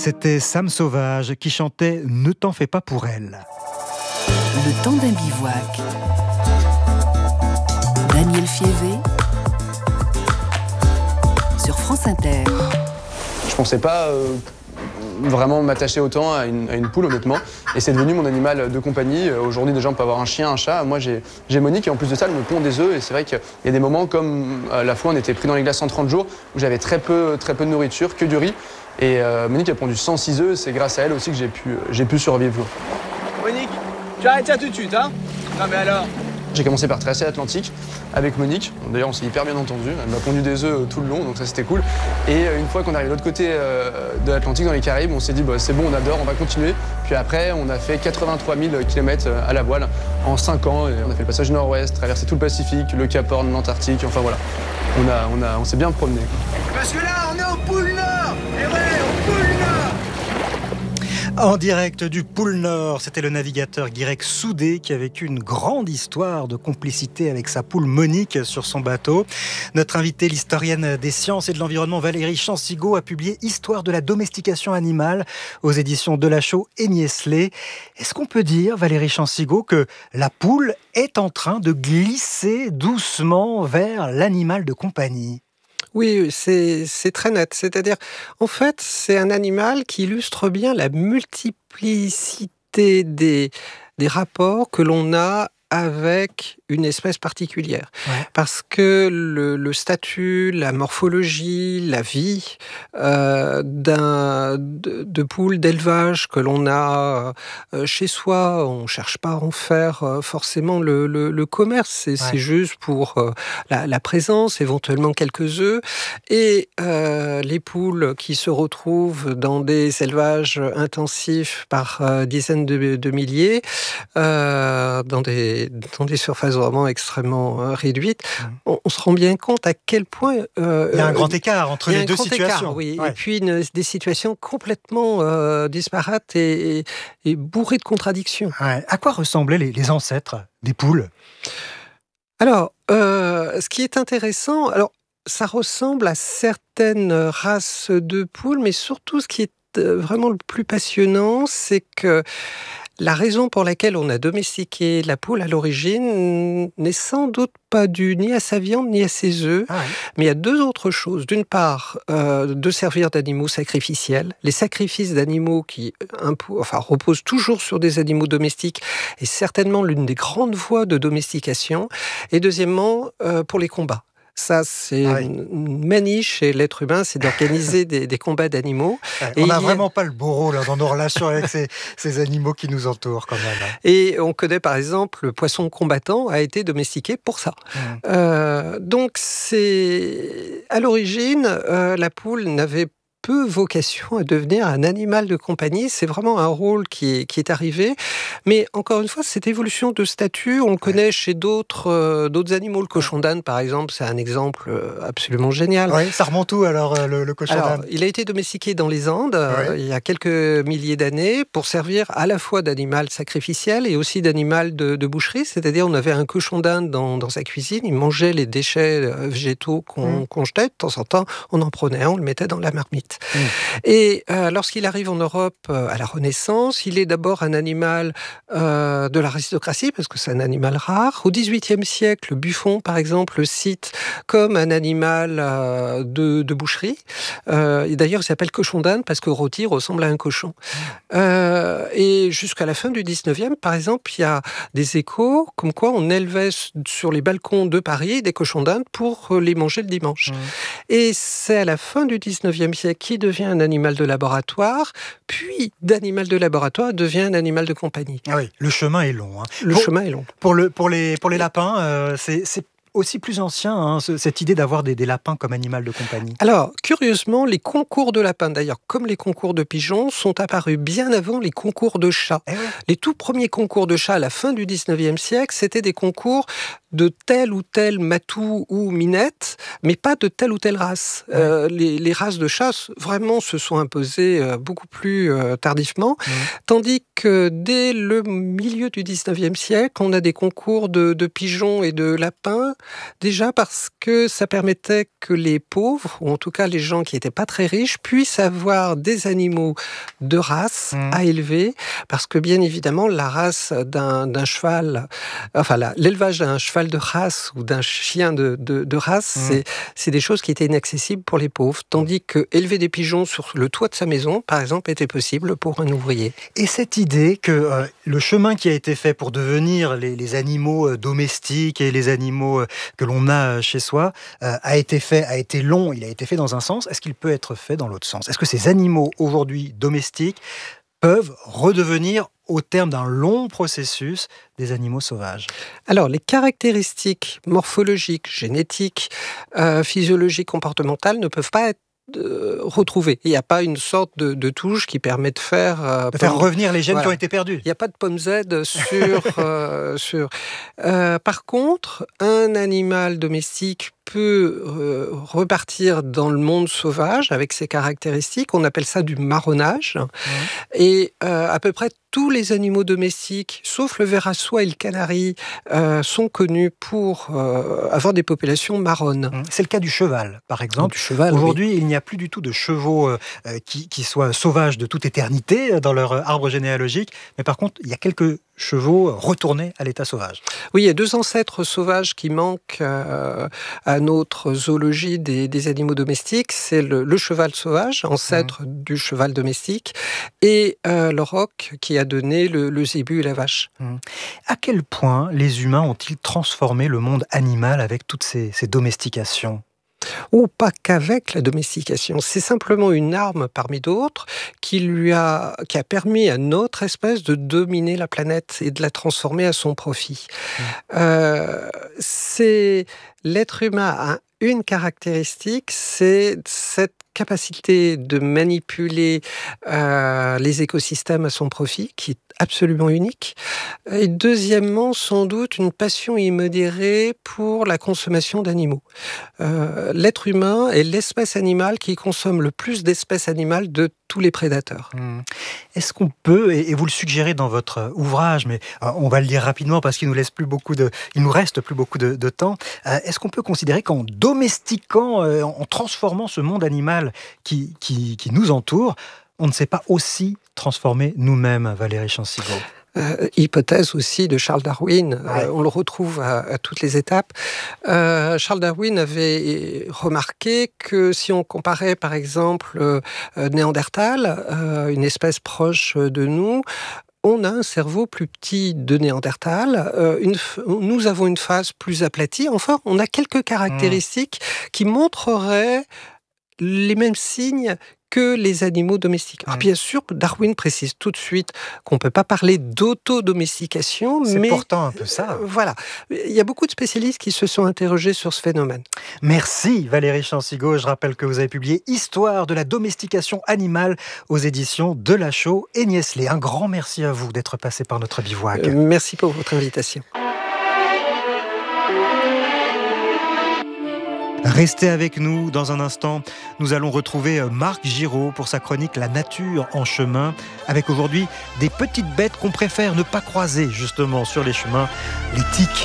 C'était Sam Sauvage qui chantait « Ne t'en fais pas pour elle ». Le temps d'un bivouac. Daniel Fievé sur France Inter. Je pensais pas vraiment m'attacher autant à une poule, honnêtement. Et c'est devenu mon animal de compagnie. Aujourd'hui, déjà, on peut avoir un chien, un chat. Moi, j'ai Monique et en plus de ça, elle me pond des œufs. Et c'est vrai qu'il y a des moments comme la fois, on était pris dans les glaces 130 jours où j'avais très peu de nourriture, que du riz. Et Monique a pondu 106 œufs. C'est grâce à elle aussi que j'ai pu survivre. Monique, tu arrêtes ça tout de suite, hein? Non mais alors? J'ai commencé par tracer l'Atlantique avec Monique. D'ailleurs, on s'est hyper bien entendu. Elle m'a pondu des œufs tout le long, donc ça c'était cool. Et une fois qu'on est arrivé de l'autre côté de l'Atlantique, dans les Caraïbes, on s'est dit c'est bon, on adore, on va continuer. Puis après, on a fait 83 000 km à la voile en 5 ans. Et on a fait le passage nord-ouest, traversé tout le Pacifique, le Cap Horn, l'Antarctique. Enfin voilà, on s'est bien promené. Parce que là, on est au pôle Nord. Et ouais, au pôle Nord. En direct du pôle Nord, c'était le navigateur Guirec Soudé qui a vécu une grande histoire de complicité avec sa poule Monique sur son bateau. Notre invitée, l'historienne des sciences et de l'environnement Valérie Chansigo, a publié Histoire de la domestication animale aux éditions Delachaux et Niestlé. Est-ce qu'on peut dire, Valérie Chansigo, que la poule est en train de glisser doucement vers l'animal de compagnie ? Oui, c'est très net. C'est-à-dire, en fait, c'est un animal qui illustre bien la multiplicité des rapports que l'on a avec une espèce particulière. Ouais. Parce que le statut, la morphologie, la vie de poules d'élevage que l'on a chez soi, on ne cherche pas à en faire forcément le commerce. C'est juste pour la présence, éventuellement quelques œufs. Et les poules qui se retrouvent dans des élevages intensifs par dizaines de milliers, dans des surfaces vraiment extrêmement réduites, on se rend bien compte à quel point... il y a un grand écart entre les deux situations. Oui. Ouais. Et puis des situations complètement disparates et bourrées de contradictions. Ouais. À quoi ressemblaient les ancêtres des poules ? Alors, ce qui est intéressant, ça ressemble à certaines races de poules, mais surtout ce qui est vraiment le plus passionnant, c'est que la raison pour laquelle on a domestiqué la poule à l'origine n'est sans doute pas due ni à sa viande ni à ses œufs, mais il y a deux autres choses. D'une part, de servir d'animaux sacrificiels. Les sacrifices d'animaux qui reposent toujours sur des animaux domestiques est certainement l'une des grandes voies de domestication. Et deuxièmement, pour les combats. Ça, c'est une manie chez l'être humain, c'est d'organiser des combats d'animaux. On n'a vraiment pas le beau rôle dans nos relations avec ces animaux qui nous entourent quand même. Et on connaît par exemple le poisson combattant a été domestiqué pour ça. Donc à l'origine, la poule n'avait peu vocation à devenir un animal de compagnie. C'est vraiment un rôle qui est arrivé. Mais encore une fois, cette évolution de statut, on le connaît chez d'autres animaux. Le cochon d'Inde, par exemple, c'est un exemple absolument génial. Oui, ça remonte où alors, le cochon d'Inde ? Il a été domestiqué dans les Andes il y a quelques milliers d'années pour servir à la fois d'animal sacrificiel et aussi d'animal de boucherie. C'est-à-dire, on avait un cochon d'Inde dans sa cuisine, il mangeait les déchets végétaux qu'on jetait. De temps en temps, on en prenait un, on le mettait dans la marmite. Et lorsqu'il arrive en Europe à la Renaissance, il est d'abord un animal de l'aristocratie, parce que c'est un animal rare. Au XVIIIe siècle, Buffon, par exemple, le cite comme un animal de boucherie. Et d'ailleurs, il s'appelle cochon d'Inde parce que rôti ressemble à un cochon. Et jusqu'à la fin du XIXe, par exemple, il y a des échos comme quoi on élevait sur les balcons de Paris des cochons d'Inde pour les manger le dimanche. Et c'est à la fin du XIXe siècle qui devient un animal de laboratoire, puis d'animal de laboratoire devient un animal de compagnie. Ah oui, le chemin est long. Chemin est long. Pour les lapins, c'est aussi plus ancien, cette idée d'avoir des lapins comme animal de compagnie. Alors, curieusement, les concours de lapins, d'ailleurs, comme les concours de pigeons, sont apparus bien avant les concours de chats. Les tout premiers concours de chats à la fin du 19e siècle, c'était des concours de tel ou tel matou ou minette, mais pas de telle ou telle race. Les races de chasse, vraiment, se sont imposées beaucoup plus tardivement, tandis que dès le milieu du 19e siècle, on a des concours de pigeons et de lapins, déjà parce que ça permettait que les pauvres, ou en tout cas les gens qui n'étaient pas très riches, puissent avoir des animaux de race à élever, parce que bien évidemment, la race d'un cheval, enfin l'élevage d'un cheval de race ou d'un chien de race, c'est des choses qui étaient inaccessibles pour les pauvres, tandis que élever des pigeons sur le toit de sa maison, par exemple, était possible pour un ouvrier. Et cette idée que le chemin qui a été fait pour devenir les animaux domestiques et les animaux que l'on a chez soi a été long, il a été fait dans un sens. Est-ce qu'il peut être fait dans l'autre sens? Est-ce que ces animaux aujourd'hui domestiques peuvent redevenir, au terme d'un long processus, des animaux sauvages? Alors, les caractéristiques morphologiques, génétiques, physiologiques, comportementales ne peuvent pas être retrouvées. Il n'y a pas une sorte de touche qui permet de faire revenir les gènes qui ont été perdus. Il n'y a pas de pomme Z sur... Par contre, un animal domestique peut repartir dans le monde sauvage avec ses caractéristiques. On appelle ça du marronnage. Et à peu près tous les animaux domestiques, sauf le ver à soie et le canari, sont connus pour avoir des populations marronnes. C'est le cas du cheval, par exemple. Du cheval, aujourd'hui, il n'y a plus du tout de chevaux qui soient sauvages de toute éternité dans leur arbre généalogique. Mais par contre, il y a quelques chevaux retournés à l'état sauvage. Oui, il y a deux ancêtres sauvages qui manquent à notre zoologie des animaux domestiques. C'est le cheval sauvage, ancêtre du cheval domestique, et le roc qui a donné le zébu et la vache. À quel point les humains ont-ils transformé le monde animal avec toutes ces domestications ? Ou pas qu'avec la domestication. C'est simplement une arme parmi d'autres qui a permis à notre espèce de dominer la planète et de la transformer à son profit. L'être humain a une caractéristique, c'est cette capacité de manipuler les écosystèmes à son profit, qui est absolument unique. Et deuxièmement, sans doute, une passion immodérée pour la consommation d'animaux. L'être humain est l'espèce animale qui consomme le plus d'espèces animales de tous les prédateurs. Est-ce qu'on peut, et vous le suggérez dans votre ouvrage, mais on va le lire rapidement parce qu'il nous reste plus beaucoup de temps, est-ce qu'on peut considérer qu'en domestiquant, en transformant ce monde animal qui nous entoure, on ne s'est pas aussi transformé nous-mêmes, Valérie Chansigo? Hypothèse aussi de Charles Darwin, on le retrouve à toutes les étapes. Charles Darwin avait remarqué que si on comparait par exemple Néandertal, une espèce proche de nous, on a un cerveau plus petit de Néandertal, nous avons une face plus aplatie, enfin on a quelques caractéristiques qui montreraient les mêmes signes que les animaux domestiques. Alors bien sûr, Darwin précise tout de suite qu'on ne peut pas parler d'autodomestication, mais... C'est pourtant un peu ça. Voilà. Il y a beaucoup de spécialistes qui se sont interrogés sur ce phénomène. Merci Valérie Chansigo. Je rappelle que vous avez publié « Histoire de la domestication animale » aux éditions Delachaux et Niestlé. Un grand merci à vous d'être passé par notre bivouac. Merci pour votre invitation. Restez avec nous dans un instant. Nous allons retrouver Marc Giraud pour sa chronique « La nature en chemin » avec aujourd'hui des petites bêtes qu'on préfère ne pas croiser justement sur les chemins, les tiques.